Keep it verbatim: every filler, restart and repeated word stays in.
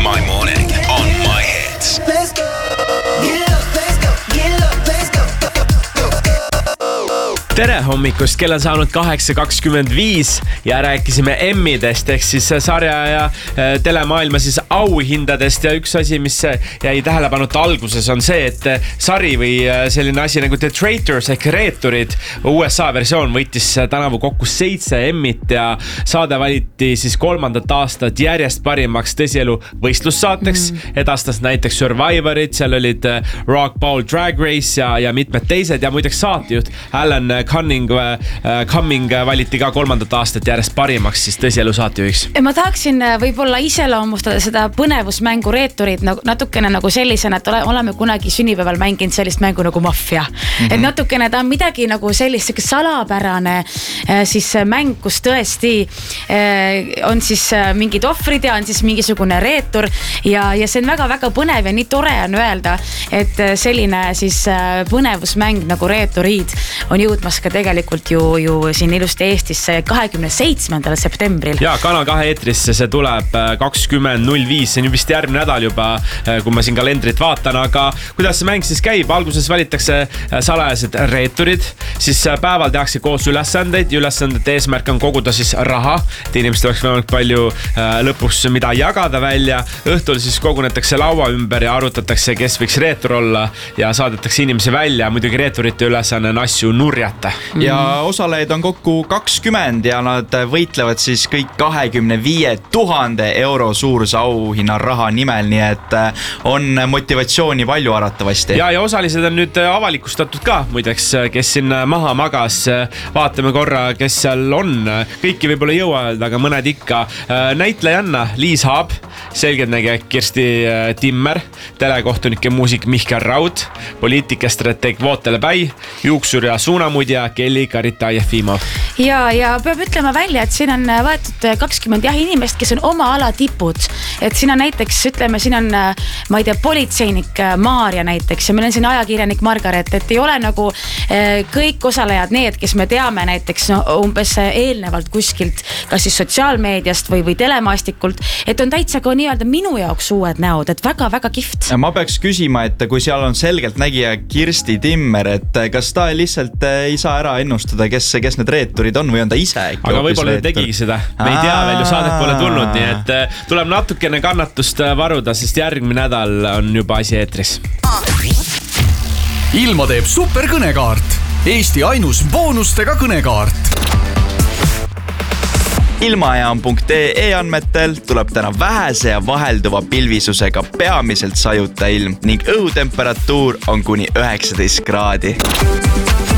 My morning on my hits. Let's go. Get up, let's go. Get up, let's go. Tere hommikust, kell on saanud kaheksa kakskümmend viis ja rääkisime Emmidest ehk siis sarja ja telemaailma siis auhindadest ja üks asi, mis jäi tähelepanuta alguses on see, et sari või selline asi nagu The Traitors ehk reeturid U S A versioon võitis tänavu kokku seitse Emmit ja saade valiti siis kolmandat aastat järjest parimaks tõsielu võistlussaateks. Mm. Edastas näiteks Survivorid, seal olid Rock Ball Drag Race ja, ja mitmed teised ja muideks saatejuht Alan Cunning, Cumming valiti ka kolmandat aastat järjest parimaks siis tõsielu saatejuhiks. Ma tahaksin võib-olla iseloomustada seda põnevusmängu reeturid natukene nagu sellisena, et oleme kunagi sünnipäeval mänginud sellist mängu nagu Mafia. Mm-hmm. Et natukene ta on midagi nagu sellist salapärane siis mäng, kus tõesti on siis mingid ohvrid ja on siis mingisugune reetur ja, ja see on väga-väga põnev ja nii tore on öelda, et selline siis põnevusmäng nagu reeturid on jõudmas ka tegelikult ju, ju siin ilusti Eestisse kahekümne seitsmendal septembril. Ja Kanal kahe eetrisse see tuleb kakskümmend null viis, see on ju vist järgmine nädal juba, kui ma siin kalendrit vaatan, aga kuidas see mäng siis käib? Alguses valitakse salajased reeturid, siis päeval tehakse koos ülesandeid ja ülesandete eesmärk on koguda siis raha, et inimestel oleks võimalik palju lõpuks mida jagada välja. Õhtul siis kogunetakse laua ümber ja arutatakse, kes võiks reetur olla ja saadetakse inimesi välja. Muidugi reeturite ülesanne on asju nurjata. Ja osalejaid on kokku kakskümmend ja nad võitlevad siis kõik kahekümne viie tuhande euro suuruse auhinna raha nimel, nii et on motivatsiooni palju aratavasti. Ja, ja osalised on nüüd avalikustatud ka, muideks, kes siin maha magas. Vaatame korra, kes seal on. Kõiki võib-olla ei jõua öelda, aga mõned ikka. Näitlejanna Liis Haab, selgeltnägija Kirsti Timmer, telekohtunik ja muusik Mihkel Raud, poliitikastrateeg Vootele Päi, juuksur ja suunamudja Kelly Karita Jefimov. Ja, ja peab ütlema välja, et siin on võetud kakskümmend jah inimest, kes on oma ala tipud. Et siin on näiteks, ütleme, siin on, ma ei tea, politseinik Maarja näiteks ja meil on siin ajakirjanik Margaret, et ei ole nagu kõik osalejad need, kes me teame näiteks no, umbes eelnevalt kuskilt, kas siis sotsiaalmeediast või, või telemaastikult, et on täitsa ka nii-öelda minu jaoks uued näod, et väga-väga kihvt. Ma peaks küsima, et kui seal on selgelt nägija Kirsti Timmer, et kas ta lihtsalt ei saa ära ennustada, kes, kes need reeturid on või on ta ise? Aga võib-olla ta tegigi seda. Me ei tea veel ju, saadet pole tulnud, nii et tuleb natukene kannatust varuda, sest järgmine nädal on juba asi eetris. Ilma teeb superkõnekaart. Eesti ainus boonustega kõnekaart. Ilmajaam punkt ee andmetel tuleb täna vähese ja vahelduva pilvisusega peamiselt sajuta ilm ning õhutemperatuur on kuni üheksateist kraadi.